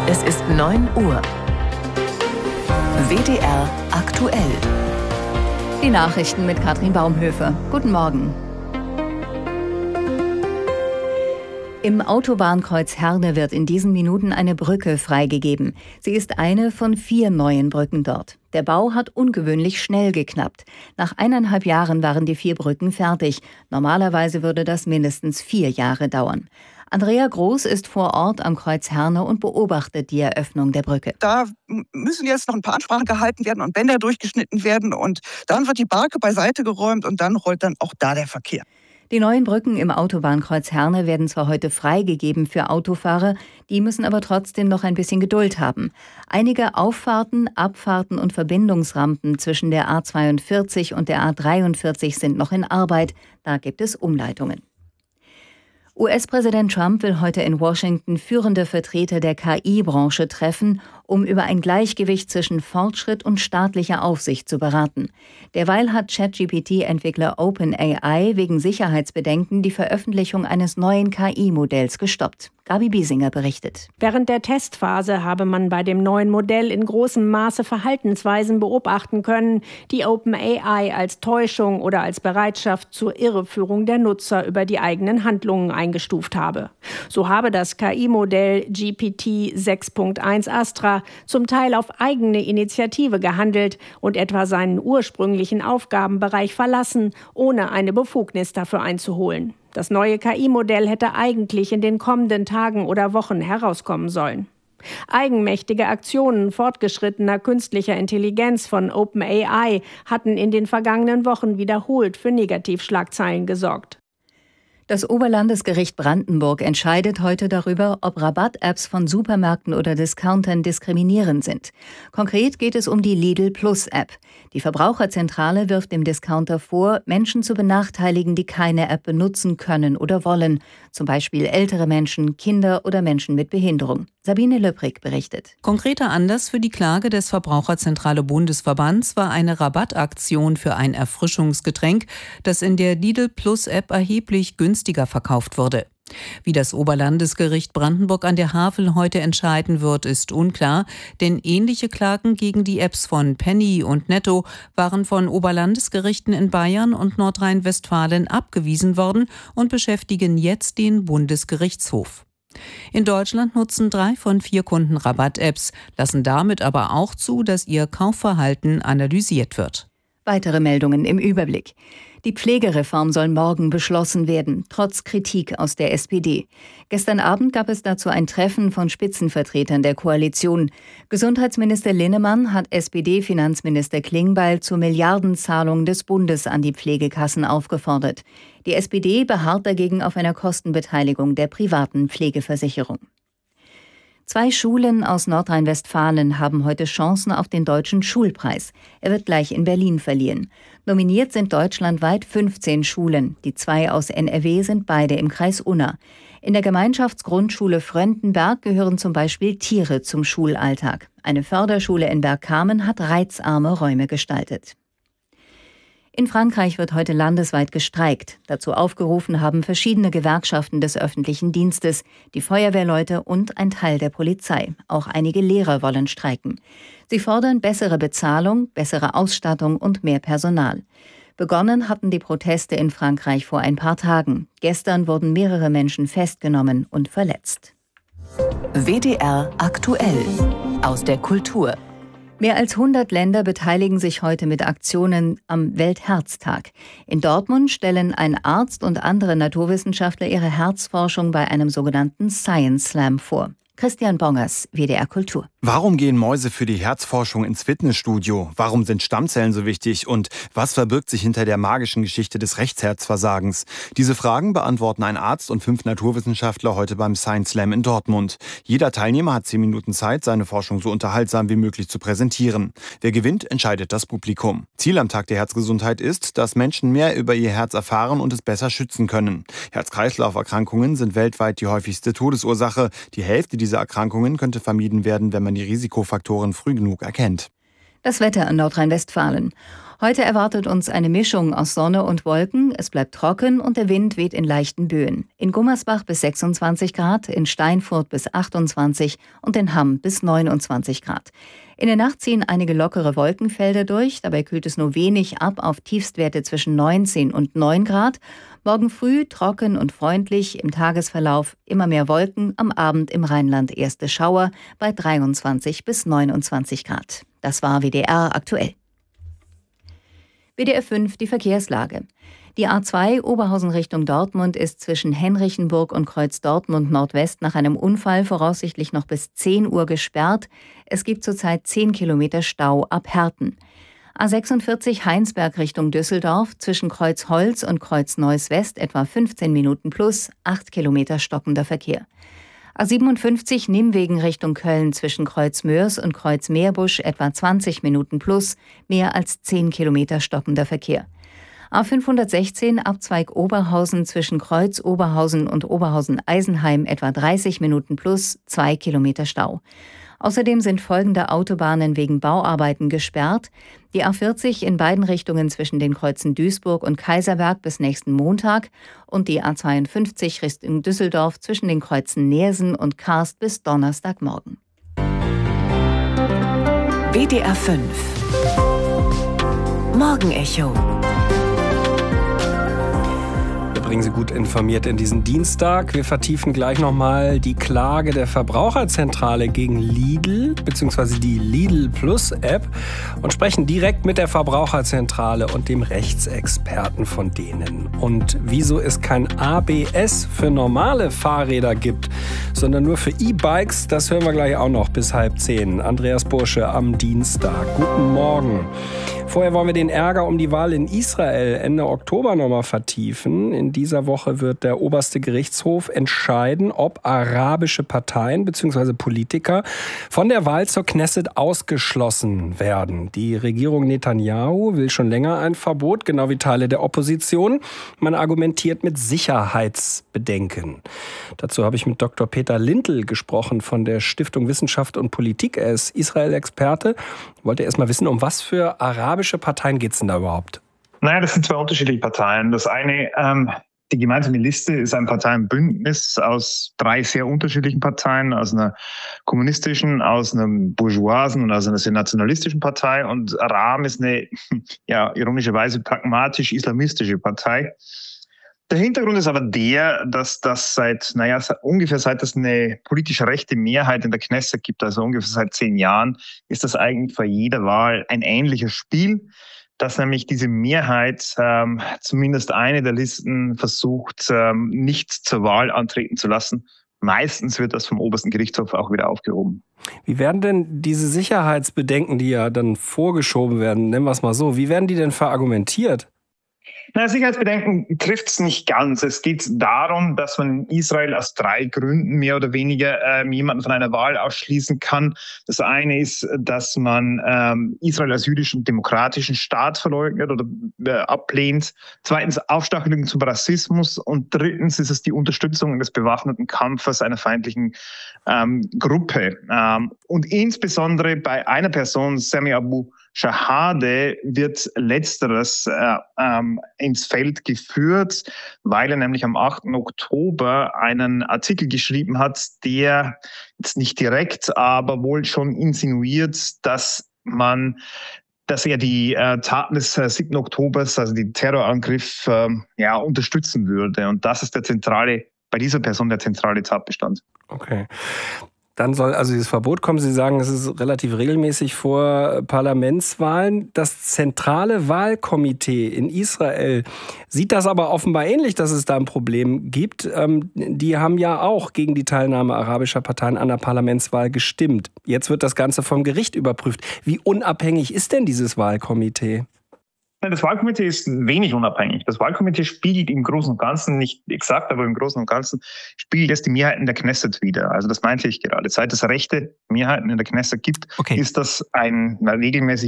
Es ist 9 Uhr. WDR aktuell. Die Nachrichten mit Katrin Baumhöfe. Guten Morgen. Im Autobahnkreuz Herne wird in diesen Minuten eine Brücke freigegeben. Sie ist eine von 4 neuen Brücken dort. Der Bau hat ungewöhnlich schnell geklappt. Nach 1,5 Jahren waren die 4 Brücken fertig. Normalerweise würde das mindestens 4 Jahre dauern. Andrea Groß ist vor Ort am Kreuz Herne und beobachtet die Eröffnung der Brücke. Da müssen jetzt noch ein paar Ansprachen gehalten werden und Bänder durchgeschnitten werden. Und dann wird die Barke beiseite geräumt und dann rollt dann auch da der Verkehr. Die neuen Brücken im Autobahnkreuz Herne werden zwar heute freigegeben für Autofahrer, die müssen aber trotzdem noch ein bisschen Geduld haben. Einige Auffahrten, Abfahrten und Verbindungsrampen zwischen der A42 und der A43 sind noch in Arbeit. Da gibt es Umleitungen. US-Präsident Trump will heute in Washington führende Vertreter der KI-Branche treffen, um über ein Gleichgewicht zwischen Fortschritt und staatlicher Aufsicht zu beraten. Derweil hat ChatGPT-Entwickler OpenAI wegen Sicherheitsbedenken die Veröffentlichung eines neuen KI-Modells gestoppt. Gabi Biesinger berichtet. Während der Testphase habe man bei dem neuen Modell in großem Maße Verhaltensweisen beobachten können, die OpenAI als Täuschung oder als Bereitschaft zur Irreführung der Nutzer über die eigenen Handlungen eingestuft habe. So habe das KI-Modell GPT 6.1 Astra zum Teil auf eigene Initiative gehandelt und etwa seinen ursprünglichen Aufgabenbereich verlassen, ohne eine Befugnis dafür einzuholen. Das neue KI-Modell hätte eigentlich in den kommenden Tagen oder Wochen herauskommen sollen. Eigenmächtige Aktionen fortgeschrittener künstlicher Intelligenz von OpenAI hatten in den vergangenen Wochen wiederholt für Negativschlagzeilen gesorgt. Das Oberlandesgericht Brandenburg entscheidet heute darüber, ob Rabatt-Apps von Supermärkten oder Discountern diskriminierend sind. Konkret geht es um die Lidl Plus App. Die Verbraucherzentrale wirft dem Discounter vor, Menschen zu benachteiligen, die keine App benutzen können oder wollen. Zum Beispiel ältere Menschen, Kinder oder Menschen mit Behinderung. Sabine Löpprig berichtet. Konkreter Anlass für die Klage des Verbraucherzentrale Bundesverbands war eine Rabattaktion für ein Erfrischungsgetränk, das in der Lidl Plus App erheblich günstiger verkauft wurde. Wie das Oberlandesgericht Brandenburg an der Havel heute entscheiden wird, ist unklar, denn ähnliche Klagen gegen die Apps von Penny und Netto waren von Oberlandesgerichten in Bayern und Nordrhein-Westfalen abgewiesen worden und beschäftigen jetzt den Bundesgerichtshof. In Deutschland nutzen 3 von 4 Kunden Rabatt-Apps, lassen damit aber auch zu, dass ihr Kaufverhalten analysiert wird. Weitere Meldungen im Überblick. Die Pflegereform soll morgen beschlossen werden, trotz Kritik aus der SPD. Gestern Abend gab es dazu ein Treffen von Spitzenvertretern der Koalition. Gesundheitsminister Linnemann hat SPD-Finanzminister Klingbeil zur Milliardenzahlung des Bundes an die Pflegekassen aufgefordert. Die SPD beharrt dagegen auf einer Kostenbeteiligung der privaten Pflegeversicherung. 2 Schulen aus Nordrhein-Westfalen haben heute Chancen auf den Deutschen Schulpreis. Er wird gleich in Berlin verliehen. Nominiert sind deutschlandweit 15 Schulen. Die 2 aus NRW sind beide im Kreis Unna. In der Gemeinschaftsgrundschule Fröndenberg gehören zum Beispiel Tiere zum Schulalltag. Eine Förderschule in Bergkamen hat reizarme Räume gestaltet. In Frankreich wird heute landesweit gestreikt. Dazu aufgerufen haben verschiedene Gewerkschaften des öffentlichen Dienstes, die Feuerwehrleute und ein Teil der Polizei. Auch einige Lehrer wollen streiken. Sie fordern bessere Bezahlung, bessere Ausstattung und mehr Personal. Begonnen hatten die Proteste in Frankreich vor ein paar Tagen. Gestern wurden mehrere Menschen festgenommen und verletzt. WDR aktuell. Aus der Kultur. Mehr als 100 Länder beteiligen sich heute mit Aktionen am Weltherztag. In Dortmund stellen ein Arzt und andere Naturwissenschaftler ihre Herzforschung bei einem sogenannten Science Slam vor. Christian Bongers, WDR Kultur. Warum gehen Mäuse für die Herzforschung ins Fitnessstudio? Warum sind Stammzellen so wichtig? Und was verbirgt sich hinter der magischen Geschichte des Rechtsherzversagens? Diese Fragen beantworten ein Arzt und 5 Naturwissenschaftler heute beim Science Slam in Dortmund. Jeder Teilnehmer hat 10 Minuten Zeit, seine Forschung so unterhaltsam wie möglich zu präsentieren. Wer gewinnt, entscheidet das Publikum. Ziel am Tag der Herzgesundheit ist, dass Menschen mehr über ihr Herz erfahren und es besser schützen können. Herz-Kreislauf-Erkrankungen sind weltweit die häufigste Todesursache. Die Hälfte dieser Erkrankungen könnte vermieden werden, wenn man die Risikofaktoren früh genug erkennt. Das Wetter in Nordrhein-Westfalen. Heute erwartet uns eine Mischung aus Sonne und Wolken. Es bleibt trocken und der Wind weht in leichten Böen. In Gummersbach bis 26 Grad, in Steinfurt bis 28 und in Hamm bis 29 Grad. In der Nacht ziehen einige lockere Wolkenfelder durch. Dabei kühlt es nur wenig ab auf Tiefstwerte zwischen 19 und 9 Grad. Morgen früh trocken und freundlich, im Tagesverlauf immer mehr Wolken, am Abend im Rheinland erste Schauer bei 23 bis 29 Grad. Das war WDR aktuell. WDR 5, die Verkehrslage. Die A2 Oberhausen Richtung Dortmund ist zwischen Henrichenburg und Kreuz Dortmund Nordwest nach einem Unfall voraussichtlich noch bis 10 Uhr gesperrt. Es gibt zurzeit 10 Kilometer Stau ab Herten. A46 Heinsberg Richtung Düsseldorf zwischen Kreuzholz und Kreuzneuß West etwa 15 Minuten plus, 8 Kilometer stockender Verkehr. A57 Nimwegen Richtung Köln zwischen Kreuzmörs und Kreuzmeerbusch etwa 20 Minuten plus, mehr als 10 Kilometer stockender Verkehr. A516 Abzweig Oberhausen zwischen Kreuz Oberhausen und Oberhausen-Eisenheim etwa 30 Minuten plus, 2 Kilometer Stau. Außerdem sind folgende Autobahnen wegen Bauarbeiten gesperrt. Die A40 in beiden Richtungen zwischen den Kreuzen Duisburg und Kaiserberg bis nächsten Montag und die A52 Richtung Düsseldorf zwischen den Kreuzen Neersen und Karst bis Donnerstagmorgen. WDR 5 Morgenecho. Bringen Sie gut informiert in diesen Dienstag. Wir vertiefen gleich nochmal die Klage der Verbraucherzentrale gegen Lidl bzw. die Lidl Plus App und sprechen direkt mit der Verbraucherzentrale und dem Rechtsexperten von denen. Und wieso es kein ABS für normale Fahrräder gibt, sondern nur für E-Bikes, das hören wir gleich auch noch bis 9:30. Andreas Bursche am Dienstag. Guten Morgen. Vorher wollen wir den Ärger um die Wahl in Israel Ende Oktober nochmal vertiefen. In dieser Woche wird der oberste Gerichtshof entscheiden, ob arabische Parteien bzw. Politiker von der Wahl zur Knesset ausgeschlossen werden. Die Regierung Netanyahu will schon länger ein Verbot, genau wie Teile der Opposition. Man argumentiert mit Sicherheitsbedenken. Dazu habe ich mit Dr. Peter Lindl gesprochen von der Stiftung Wissenschaft und Politik. Er ist Israel-Experte. Wollte erst mal wissen, um was für arabische Parteien geht es denn da überhaupt? Naja, das sind zwei unterschiedliche Parteien. Das eine, die gemeinsame Liste ist ein Parteienbündnis aus 3 sehr unterschiedlichen Parteien, aus einer kommunistischen, aus einer bourgeoisen und aus einer sehr nationalistischen Partei. Und Ram ist eine, ja, ironischerweise pragmatisch-islamistische Partei. Der Hintergrund ist aber der, dass das ungefähr seit es eine politisch rechte Mehrheit in der Knesset gibt, also ungefähr seit 10 Jahren, ist das eigentlich vor jeder Wahl ein ähnliches Spiel, dass nämlich diese Mehrheit zumindest eine der Listen versucht, nicht zur Wahl antreten zu lassen. Meistens wird das vom obersten Gerichtshof auch wieder aufgehoben. Wie werden denn diese Sicherheitsbedenken, die ja dann vorgeschoben werden, nennen wir es mal so, wie werden die denn verargumentiert? Na, Sicherheitsbedenken trifft es nicht ganz. Es geht darum, dass man in Israel aus 3 Gründen mehr oder weniger jemanden von einer Wahl ausschließen kann. Das eine ist, dass man Israel als jüdischen demokratischen Staat verleugnet oder ablehnt. Zweitens Aufstachelung zum Rassismus. Und drittens ist es die Unterstützung des bewaffneten Kampfes einer feindlichen Gruppe. Und insbesondere bei einer Person, Sami Abu Shahade, wird Letzteres ins Feld geführt, weil er nämlich am 8. Oktober einen Artikel geschrieben hat, der jetzt nicht direkt, aber wohl schon insinuiert, dass er die Taten des 7. Oktobers, also den Terrorangriff, unterstützen würde. Und das ist bei dieser Person der zentrale Tatbestand. Okay. Dann soll also dieses Verbot kommen. Sie sagen, es ist relativ regelmäßig vor Parlamentswahlen. Das zentrale Wahlkomitee in Israel sieht das aber offenbar ähnlich, dass es da ein Problem gibt. Die haben ja auch gegen die Teilnahme arabischer Parteien an der Parlamentswahl gestimmt. Jetzt wird das Ganze vom Gericht überprüft. Wie unabhängig ist denn dieses Wahlkomitee? Das Wahlkomitee ist wenig unabhängig. Das Wahlkomitee spiegelt im Großen und Ganzen, nicht exakt, aber im Großen und Ganzen spiegelt es die Mehrheiten der Knesset wider. Also das meinte ich gerade. Seit es rechte Mehrheiten in der Knesset gibt, ist das ein regelmäßiges